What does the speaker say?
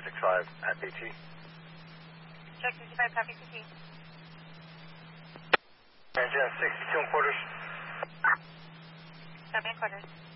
65 at BT. Check 65, copy BT. Engine 62 and quarters. Copy and quarters.